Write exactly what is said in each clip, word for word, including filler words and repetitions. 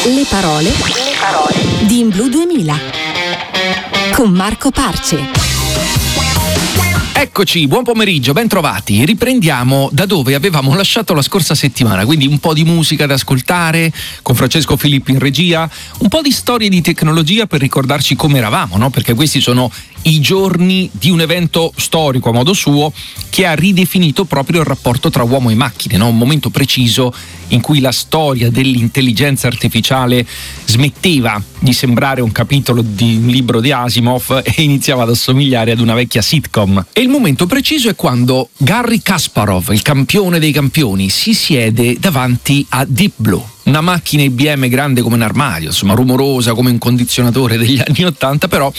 Le parole, le parole di In Blu duemila con Marco Parce. Eccoci, buon pomeriggio, ben trovati. Riprendiamo da dove avevamo lasciato la scorsa settimana, quindi un po' di musica da ascoltare con Francesco Filippi in regia, un po' di storie di tecnologia per ricordarci come eravamo, no? Perché questi sono i giorni di un evento storico a modo suo che ha ridefinito proprio il rapporto tra uomo e macchine, no? Un momento preciso in cui la storia dell'intelligenza artificiale smetteva di sembrare un capitolo di un libro di Asimov e iniziava ad assomigliare ad una vecchia sitcom. E il momento preciso è quando Garry Kasparov, il campione dei campioni, si siede davanti a Deep Blue, una macchina I B M grande come un armadio, insomma rumorosa come un condizionatore degli anni ottanta, però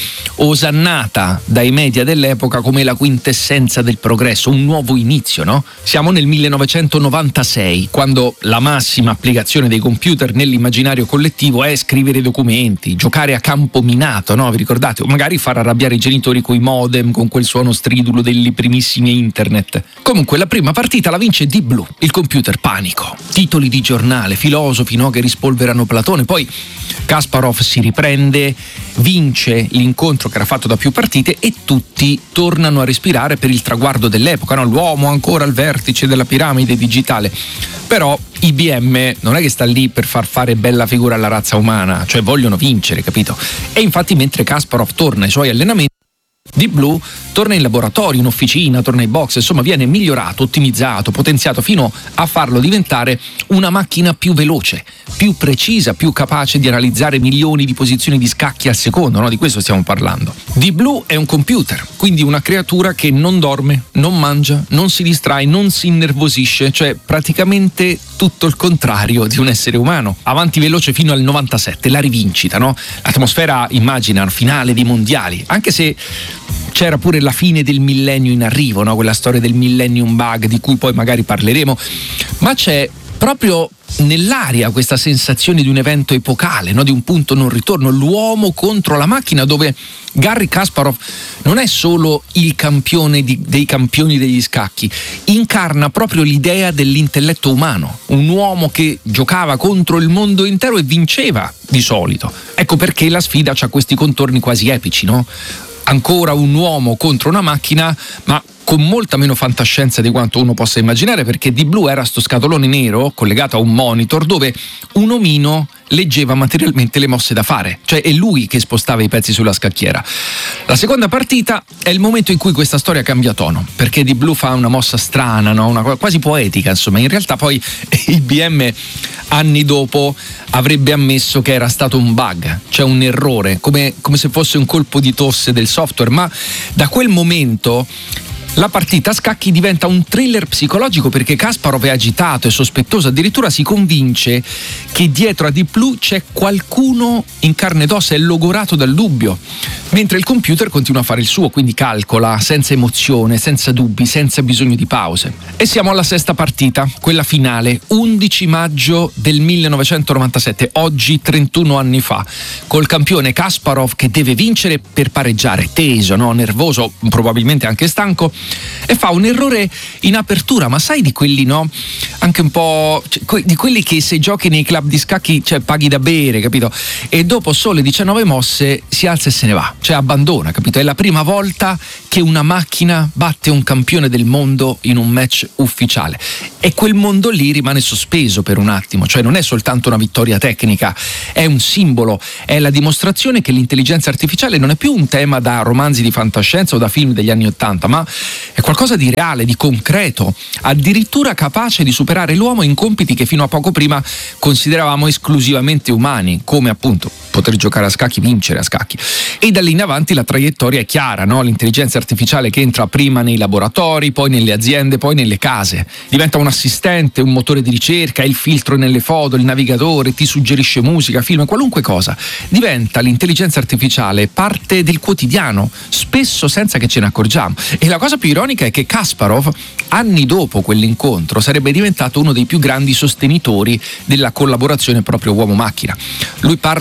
osannata dai media dell'epoca come la quintessenza del progresso, un nuovo inizio, no? Siamo nel millenovecentonovantasei, quando la massima applicazione dei computer nell'immaginario collettivo è scrivere documenti, giocare a campo minato, no? Vi ricordate? O magari far arrabbiare i genitori coi modem, con quel suono stridulo delle primissime internet. Comunque la prima partita la vince Deep Blue, il computer panico, titoli di giornale, filosofi, no, che rispolverano Platone. Poi Kasparov si riprende, vince l'incontro che era fatto da più partite e tutti tornano a respirare per il traguardo dell'epoca, no? L'uomo ancora al vertice della piramide digitale. Però I B M non è che sta lì per far fare bella figura alla razza umana, cioè vogliono vincere, capito? E infatti mentre Kasparov torna ai suoi allenamenti, Deep Blue torna in laboratorio, in officina, torna ai box, insomma viene migliorato, ottimizzato, potenziato fino a farlo diventare una macchina più veloce, più precisa, più capace di analizzare milioni di posizioni di scacchi al secondo, no? Di questo stiamo parlando. Deep Blue è un computer, quindi una creatura che non dorme, non mangia, non si distrae, non si innervosisce, cioè praticamente tutto il contrario di un essere umano. Avanti veloce fino al novantasette, la rivincita, no? L'atmosfera immagina finale dei mondiali, anche se c'era pure la fine del millennio in arrivo, no? Quella storia del millennium bug di cui poi magari parleremo, ma c'è proprio nell'aria questa sensazione di un evento epocale, no? Di un punto non ritorno, l'uomo contro la macchina, dove Garry Kasparov non è solo il campione di, dei campioni degli scacchi, incarna proprio l'idea dell'intelletto umano, un uomo che giocava contro il mondo intero e vinceva di solito. Ecco perché la sfida ha questi contorni quasi epici, no? Ancora un uomo contro una macchina, ma con molta meno fantascienza di quanto uno possa immaginare, perché Deep Blue era sto scatolone nero collegato a un monitor dove un omino leggeva materialmente le mosse da fare, cioè è lui che spostava i pezzi sulla scacchiera. La seconda partita è il momento in cui questa storia cambia tono, perché Deep Blue fa una mossa strana, no? Una quasi poetica, insomma. In realtà poi I B M anni dopo avrebbe ammesso che era stato un bug, cioè un errore, come, come se fosse un colpo di tosse del software, ma da quel momento la partita a scacchi diventa un thriller psicologico, perché Kasparov è agitato e sospettoso, addirittura si convince che dietro a Deep Blue c'è qualcuno in carne ed ossa, è logorato dal dubbio, mentre il computer continua a fare il suo, quindi calcola senza emozione, senza dubbi, senza bisogno di pause. E siamo alla sesta partita, quella finale, undici maggio del millenovecentonovantasette, oggi trentuno anni fa, col campione Kasparov che deve vincere per pareggiare, teso, no? Nervoso, probabilmente anche stanco, e fa un errore in apertura, ma sai di quelli, no? Anche un po' cioè, di quelli che se giochi nei club di scacchi, cioè paghi da bere, capito? E dopo sole diciannove mosse si alza e se ne va, cioè abbandona, capito? È la prima volta che una macchina batte un campione del mondo in un match ufficiale, e quel mondo lì rimane sospeso per un attimo, cioè non è soltanto una vittoria tecnica, è un simbolo, è la dimostrazione che l'intelligenza artificiale non è più un tema da romanzi di fantascienza o da film degli anni ottanta, ma è qualcosa di reale, di concreto, addirittura capace di superare l'uomo in compiti che fino a poco prima consideravamo esclusivamente umani, come appunto poter giocare a scacchi, vincere a scacchi. E da lì in avanti la traiettoria è chiara, no? L'intelligenza artificiale che entra prima nei laboratori, poi nelle aziende, poi nelle case. Diventa un assistente, un motore di ricerca, il filtro nelle foto, il navigatore, ti suggerisce musica, film, qualunque cosa. Diventa l'intelligenza artificiale parte del quotidiano, spesso senza che ce ne accorgiamo. E la cosa più ironica è che Kasparov, anni dopo quell'incontro, sarebbe diventato uno dei più grandi sostenitori della collaborazione proprio uomo-macchina. Lui parla di intelligenza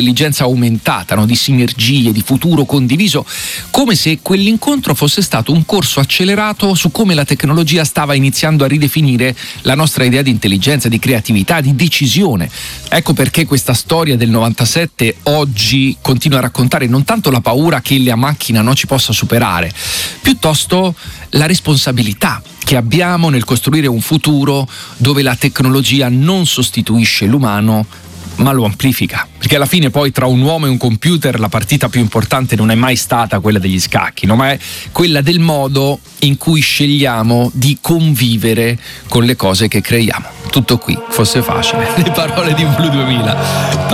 intelligenza aumentata, no? Di sinergie, di futuro condiviso, come se quell'incontro fosse stato un corso accelerato su come la tecnologia stava iniziando a ridefinire la nostra idea di intelligenza, di creatività, di decisione. Ecco perché questa storia del novantasette oggi continua a raccontare non tanto la paura che la macchina non ci possa superare, piuttosto la responsabilità che abbiamo nel costruire un futuro dove la tecnologia non sostituisce l'umano ma lo amplifica, perché alla fine poi tra un uomo e un computer la partita più importante non è mai stata quella degli scacchi, no? Ma è quella del modo in cui scegliamo di convivere con le cose che creiamo. Tutto qui, fosse facile. Le parole di Blue duemila.